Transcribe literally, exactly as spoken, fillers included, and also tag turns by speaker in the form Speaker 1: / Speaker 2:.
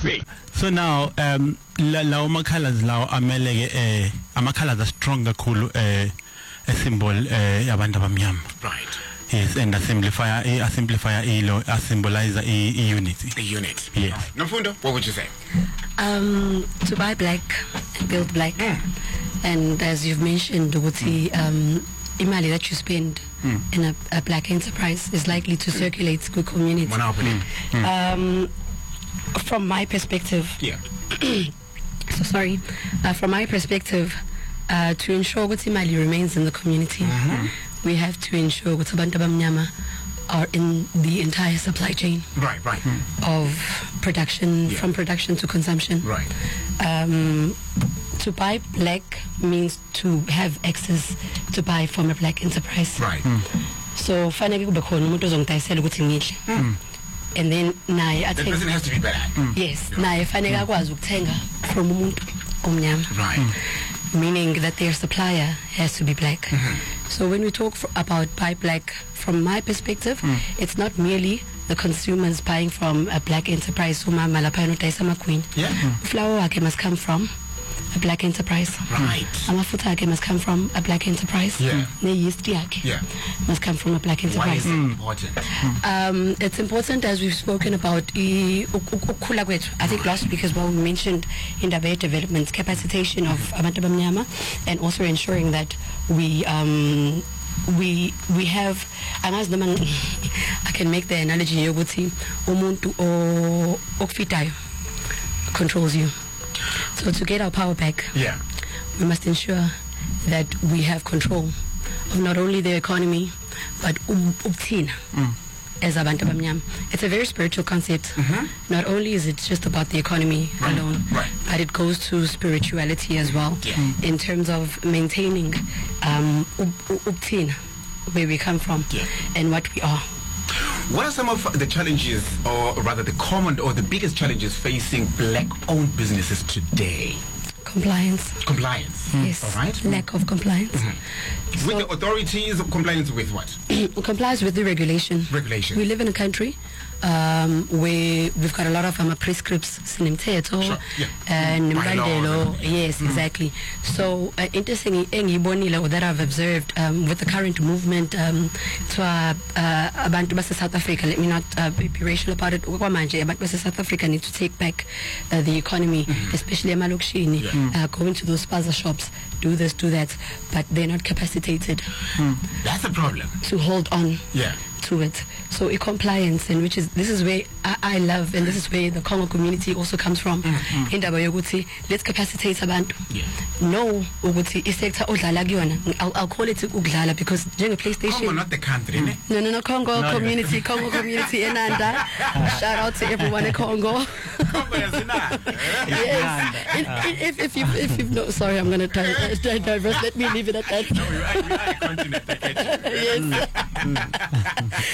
Speaker 1: Great.
Speaker 2: So now, um, lawo makhalas lawo amele eh amakhalas are strong kakhulu eh a symbol eh yabantu abamnyama.
Speaker 1: Right.
Speaker 2: Yes, and a simplifier, a simplifier, a symbolizer, a unity.
Speaker 1: A unit.
Speaker 2: Yes.
Speaker 1: Nomfundo, what would you say?
Speaker 3: Um, to buy black and build black, mm. and as you've mentioned, Uguti, um, imali that you spend mm. in a, a black enterprise is likely to circulate to the community.
Speaker 1: Monopoly.
Speaker 3: Mm. Um, from my perspective,
Speaker 1: yeah.
Speaker 3: so sorry, uh, from my perspective, uh, to ensure that imali remains in the community, mm-hmm. we have to ensure that abantu abamnyama are in the entire supply chain.
Speaker 1: Right, right. Mm.
Speaker 3: Of production, yeah. from production to consumption.
Speaker 1: Right.
Speaker 3: Um, to buy black means to have access to buy from a black enterprise.
Speaker 1: Right.
Speaker 3: Mm. So, fanele kube khona umuntu ozongidayisela ukuthi ngidle. And then naye
Speaker 1: athenga. The person has to be bad.
Speaker 3: Mm. Yes, naye fanele akwazi ukuthenga from umuntu omnyama.
Speaker 1: Right.
Speaker 3: Mm. Meaning that their supplier has to be black.
Speaker 1: Mm-hmm.
Speaker 3: So when we talk f- about buy black, from my perspective,
Speaker 1: mm.
Speaker 3: it's not merely the consumers buying from a black enterprise. So my malapano taisama queen.
Speaker 1: Yeah. Mm.
Speaker 3: Flour ake must come from a black enterprise.
Speaker 1: Right.
Speaker 3: Amafuta ake must come from a black enterprise.
Speaker 1: Yeah.
Speaker 3: Ne yeast ake
Speaker 1: yeah.
Speaker 3: must come from a black enterprise.
Speaker 1: Why is it mm. important?
Speaker 3: Um, it's important, as we've spoken about. I think last week as well, we mentioned in the development capacitation of abantu abamnyama, and also ensuring that we um, we we have. I can make the analogy yoguthi umuntu okufitayo controls you. So to get our power back,
Speaker 1: yeah,
Speaker 3: we must ensure that we have control of not only the economy but ubthina. Um, as abantu abamnyama. It's a very spiritual concept.
Speaker 1: Mm-hmm.
Speaker 3: Not only is it just about the economy
Speaker 1: right.
Speaker 3: alone,
Speaker 1: right.
Speaker 3: but it goes to spirituality as well,
Speaker 1: yeah.
Speaker 3: in terms of maintaining um, ubthina, where we come from,
Speaker 1: yeah.
Speaker 3: and what we are.
Speaker 1: What are some of the challenges, or rather the common or the biggest challenges facing black-owned businesses today?
Speaker 3: Compliance.
Speaker 1: Compliance.
Speaker 3: Yes.
Speaker 1: All right.
Speaker 3: Lack of compliance.
Speaker 1: Mm-hmm. So, with the authorities, compliance with what?
Speaker 3: Compliance with the regulation.
Speaker 1: Regulation.
Speaker 3: We live in a country um, where we've got a lot of um, prescripts, sinemthetho,
Speaker 1: sure. yeah.
Speaker 3: and
Speaker 1: mm-hmm.
Speaker 3: yes, mm-hmm. exactly. So uh, interesting that I've observed um, with the current movement um, to abantu base South Africa. Let me not uh, be racial about it. Abantu base South Africa need to take back uh, the economy, mm-hmm. especially emalokishini, yeah. mm-hmm. uh, going to those spaza shops, do this, do that, but they're not capacitated.
Speaker 1: Mm. That's a problem.
Speaker 3: To hold on.
Speaker 1: Yeah.
Speaker 3: To it. So a compliance, and which is this is where I, I love, and this is where the Congo community also comes from.
Speaker 1: Mm-hmm.
Speaker 3: In Dabayoguti, let's capacitate abantu.
Speaker 1: Yeah.
Speaker 3: No, Uguti is sector odlala kuyona. I'll I'll call it udlala because during a PlayStation.
Speaker 1: Congo, not the country, mm.
Speaker 3: No, no, no, Congo no, community, Congo community, Enanda. Shout out to everyone in Congo.
Speaker 1: Congo is enough.
Speaker 3: Yes. If if you if you no, sorry, I'm gonna try try diverse. Let me leave it at that.
Speaker 1: No, we are, we are a continent.
Speaker 3: Yes.